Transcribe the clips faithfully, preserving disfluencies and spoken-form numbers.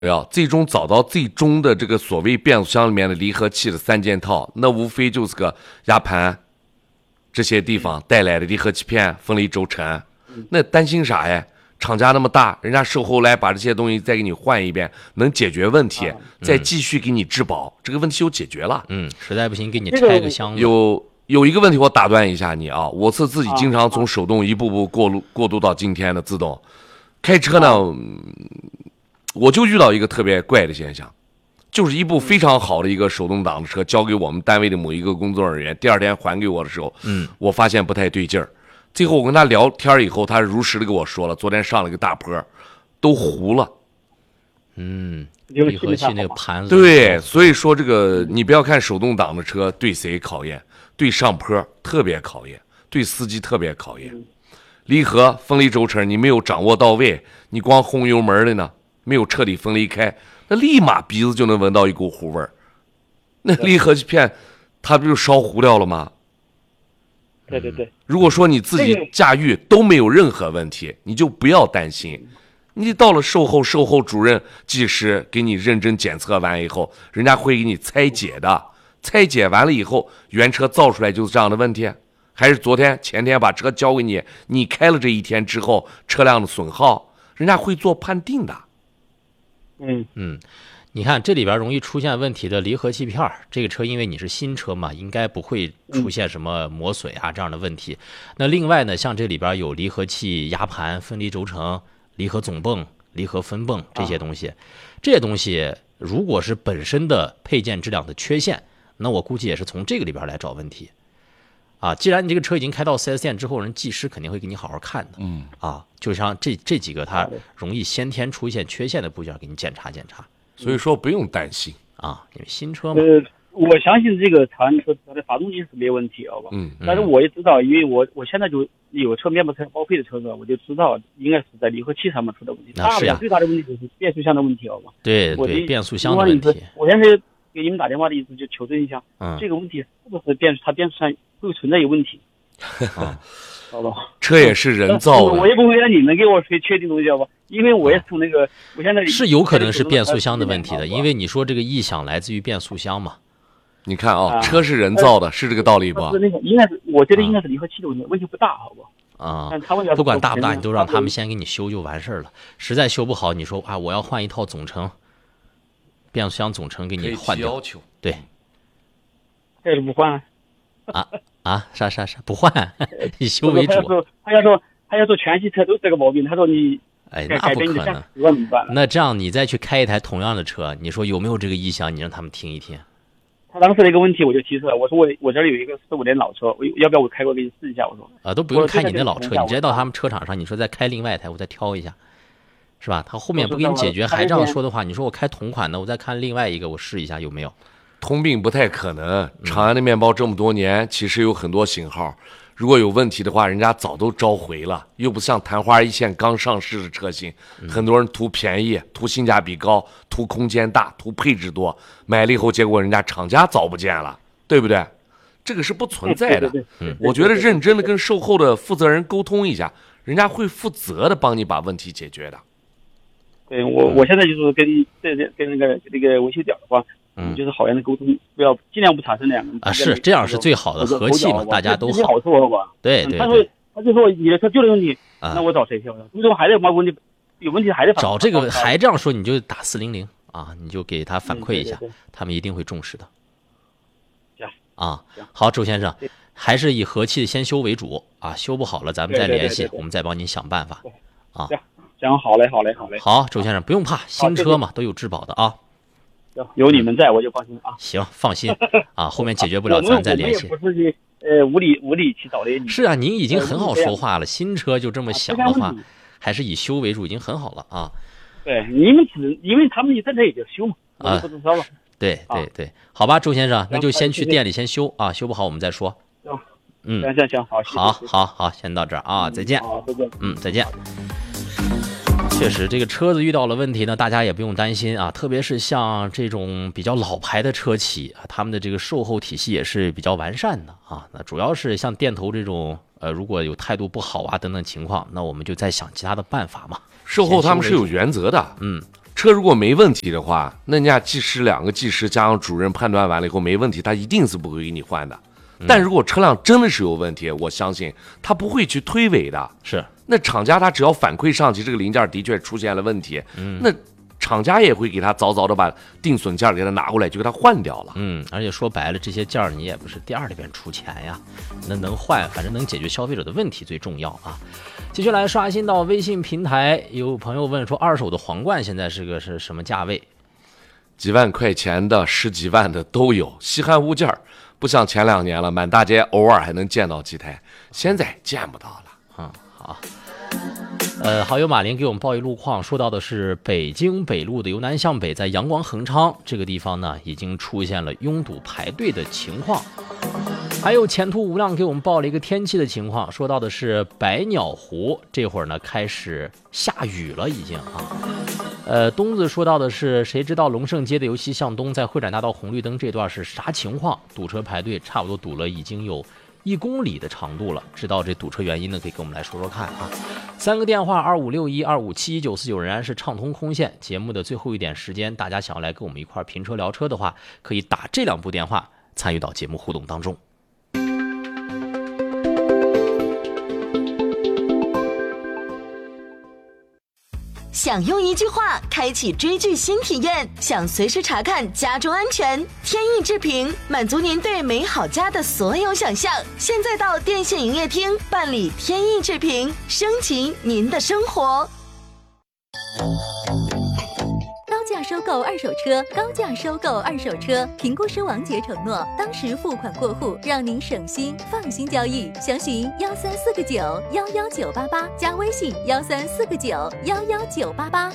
要最终找到最终的这个所谓变速箱里面的离合器的三件套，那无非就是个压盘这些地方带来的离合器片、分离轴承，那担心啥呀？厂家那么大，人家售后来把这些东西再给你换一遍，能解决问题，再继续给你质保，这个问题就解决了。 嗯，实在不行给你拆个箱子。 有有一个问题我打断一下你啊，我是自己经常从手动一步步过渡过渡到今天的自动开车呢。我就遇到一个特别怪的现象，就是一部非常好的一个手动挡的车交给我们单位的某一个工作人员，第二天还给我的时候， 嗯， 我发现不太对劲儿。最后我跟他聊天以后，他如实的跟我说了，昨天上了个大坡，都糊了。 嗯，离合器那个盘子。 对，所以说这个你不要看手动挡的车对谁考验，对上坡特别考验，对司机特别考验。离合、分离轴承你没有掌握到位，你光轰油门的呢，没有彻底分离开，那立马鼻子就能闻到一股糊味儿。那离合器片它不就烧糊掉了吗？ 对对对。 如果说你自己驾驭都没有任何问题，你就不要担心。你到了售后，售后主任、技师给你认真检测完以后，人家会给你拆解的。拆解完了以后，原车造出来就是这样的问题，还是昨天、前天把车交给你，你开了这一天之后车辆的损耗，人家会做判定的。 嗯嗯。你看这里边容易出现问题的离合器片，这个车因为你是新车嘛，应该不会出现什么磨损啊这样的问题。那另外呢，像这里边有离合器压盘、分离轴承、离合总泵、离合分泵这些东西，这些东西如果是本身的配件质量的缺陷，那我估计也是从这个里边来找问题。啊，既然你这个车已经开到 四 S 店之后，人技师肯定会给你好好看的。 嗯啊，就像这这几个它容易先天出现缺陷的部件，给你检查检查。 所以说不用担心啊，因为新车嘛。 呃，我相信这个长安车它的发动机是没问题，好吧？ 嗯。 但是我也知道，因为我我现在就有车面包车报废的车子，我就知道应该是在离合器上面出的问题。 那是呀。 最大的问题就是变速箱的问题，好吧？ 对对，变速箱的问题。 我现在给你们打电话的意思就求证一下，嗯，这个问题是不是变它变速箱会存在有问题？ 啊， 好吧。 车也是人造的， 我也不会让你们给我确确定东西，好吧？因为我也从那个，我现在是有可能是变速箱的问题的，因为你说这个异响来自于变速箱嘛。 你看啊，车是人造的，是这个道理不？ 是那个应该是，我觉得应该是离合器的问题，问题不大，好不？ 啊，不管大不大，你都让他们先给你修就完事儿了。实在修不好，你说啊，我要换一套总成，变速箱总成给你换掉。对。 这是不换。 啊啊，啥啥啥不换，以修为主。 他要说他要说全系车都这个毛病，他说你。 哎，那不可能。那这样你再去开一台同样的车，你说有没有这个异响？你让他们听一听。 他当时那个问题我就提出来，我说我我这里有一个四五年老车，我要不要我开过给你试一下？我说啊，都不用开你那老车，你直接到他们车场上，你说再开另外一台，我再挑一下，是吧？他后面不给你解决，还这样说的话，你说我开同款的，我再看另外一个，我试一下有没有。 通病不太可能。长安的面包这么多年，其实有很多型号。如果有问题的话，人家早都召回了，又不像昙花一现刚上市的车型，很多人图便宜、图性价比高、图空间大、图配置多，买了以后结果人家厂家早不见了，对不对？这个是不存在的。我觉得认真的跟售后的负责人沟通一下，人家会负责的帮你把问题解决的。 对，我我现在就是跟这跟那个那个维修点的话。嗯，就是好样的沟通，不要尽量不产生两个啊，是这样是最好的，和气嘛，大家都好。 好处好吧？ 对对。 他说，他就说你的车旧的问题，那我找谁去？你说还得有问题，有问题还得找这个，还这样说你就打四零零啊，你就给他反馈一下，他们一定会重视的。 行啊，好，周先生，还是以和气先修为主啊，修不好了咱们再联系，我们再帮您想办法啊。 行，好嘞，好嘞，好嘞。 好，周先生不用怕，新车嘛都有质保的啊。 有你们在，我就放心啊。 行，放心啊，后面解决不了咱再联系。 我们也不是去呃无理无理去找的。 是啊，您已经很好说话了。新车就这么想的话，还是以修为主，已经很好了啊。 对，你们只因为他们一正车也就修嘛，啊，不知道了。 对对对，好吧，周先生，那就先去店里先修啊，修不好我们再说。 嗯，行行行，好， 好好好，先到这儿啊，再见。 好，再见。 嗯，再见。确实，这个车子遇到了问题呢，大家也不用担心啊。特别是像这种比较老牌的车企啊，他们的这个售后体系也是比较完善的啊。那主要是像电头这种，呃，如果有态度不好啊等等情况，那我们就再想其他的办法嘛。 售后他们是有原则的， 嗯， 车如果没问题的话，那人家技师两个技师加上主任判断完了以后没问题，他一定是不会给你换的。但如果车辆真的是有问题，我相信他不会去推诿的。 是， 那厂家他只要反馈上去这个零件的确出现了问题，嗯，那厂家也会给他早早的把定损件给他拿过来，就给他换掉了。 嗯，而且说白了，这些件儿你也不是店里边出钱呀，那能换，反正能解决消费者的问题最重要啊。继续来刷新到微信平台，有朋友问说，二手的皇冠现在是个是什么价位？ 几万块钱的、十几万的都有，稀罕物件儿。不像前两年了，满大街偶尔还能见到几台，现在见不到了。 嗯，好。呃，好友马林给我们报一路况，说到的是北京北路的由南向北，在阳光恒昌这个地方呢，已经出现了拥堵排队的情况。还有前途无量给我们报了一个天气的情况，说到的是百鸟湖，这会儿呢开始下雨了，已经啊。呃，东子说到的是，谁知道龙胜街的由西向东，在会展大道红绿灯这段是啥情况？堵车排队，差不多堵了已经有一公里的长度了。知道这堵车原因呢，可以跟我们来说说看啊。三个电话二五六一二五七一九四九仍然是畅通空线。节目的最后一点时间，大家想要来跟我们一块评车聊车的话，可以打这两部电话参与到节目互动当中。 想用一句话开启追剧新体验，想随时查看家中安全，天意制评满足您对美好家的所有想象。现在到电信营业厅办理天意制评，升级您的生活。 高价收购二手车，高价收购二手车。评估师王杰承诺，当时付款过户，让您省心，放心交易。详询幺三四个九幺幺九八八，加微信幺三四个九幺幺九八八。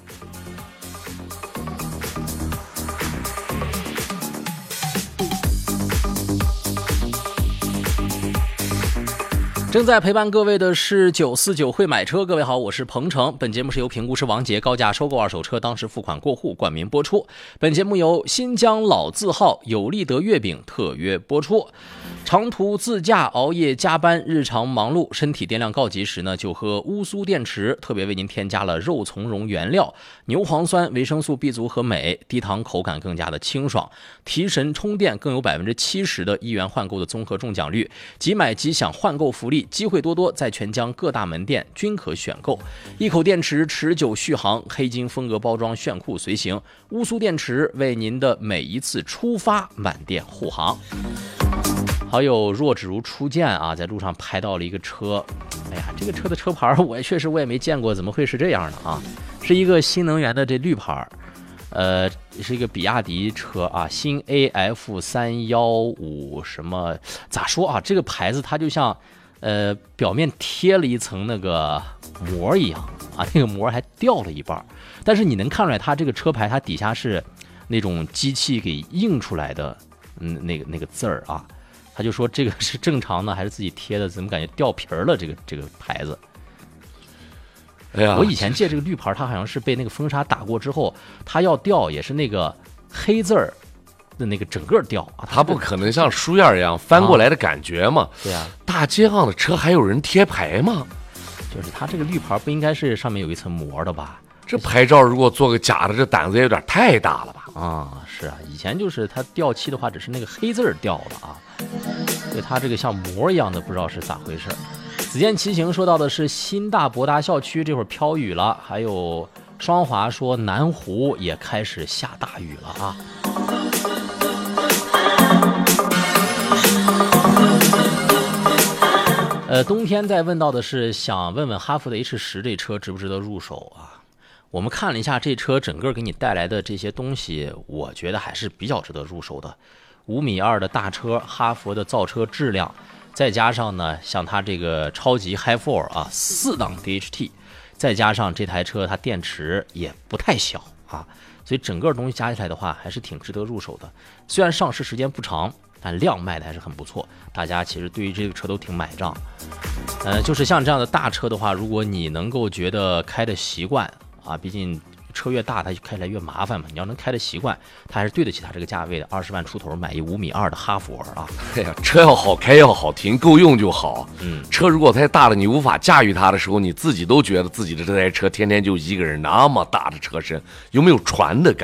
正在陪伴各位的是九四九会买车，各位好，我是彭程。本节目是由评估师王杰高价收购二手车，当时付款过户冠名播出。本节目由新疆老字号有利德月饼特约播出。长途自驾、熬夜加班、日常忙碌，身体电量告急时呢，就喝乌苏电池，特别为您添加了肉苁蓉原料、牛磺酸、维生素 B 族和镁，低糖口感更加的清爽，提神充电，更有百分之七十的一元换购的综合中奖率，即买即享换购福利，机会多多，在全疆各大门店均可选购。一口电池持久续航，黑金风格包装炫酷随行，乌苏电池为您的每一次出发满电护航。好友若只如初见啊，在路上拍到了一个车，哎呀，这个车的车牌我也确实我也没见过，怎么会是这样的啊？是一个新能源的这绿牌，呃，是一个比亚迪车啊，新 A F 三一五什么？咋说啊？这个牌子它就像呃表面贴了一层那个膜一样啊，那个膜还掉了一半，但是你能看出来它这个车牌它底下是那种机器给印出来的，嗯，那个那个字儿啊。他就说这个是正常的还是自己贴的？怎么感觉掉皮儿了？这个这个牌子， 哎呀， 我以前借这个绿牌，它好像是被那个风沙打过之后，它要掉也是那个黑字儿的那个整个掉啊， 它不可能像书页一样翻过来的感觉嘛？ 啊对呀、啊， 大街上的车还有人贴牌吗？ 就是它这个绿牌不应该是上面有一层膜的吧？ 这牌照如果做个假的，这胆子也有点太大了吧？ 啊，是啊，以前就是它掉漆的话，只是那个黑字儿掉了啊。对，它这个像膜一样的，不知道是咋回事。子健骑行说到的是新大博大校区这会儿飘雨了，还有双华说南湖也开始下大雨了啊。呃，冬天在问到的是想问问哈弗的 H 十 这车值不值得入手啊？我们看了一下这车整个给你带来的这些东西，我觉得还是比较值得入手的。五米二的大车，哈弗的造车质量，再加上呢，像它这个超级 Hi 四 啊，四档 D H T， 再加上这台车它电池也不太小啊，所以整个东西加起来的话，还是挺值得入手的。虽然上市时间不长，但量卖的还是很不错，大家其实对于这个车都挺买账。呃，就是像这样的大车的话，如果你能够觉得开的习惯啊，毕竟车越大它开起来越麻烦嘛。你要能开得习惯，它还是对得起它这个价位的。二十万出头买一五米二的哈佛啊！ 哎呀，车要好开要好停，够用就好。 嗯， 车如果太大了，你无法驾驭它的时候，你自己都觉得自己的这台车天天就一个人，那么大的车身，有没有船的感觉？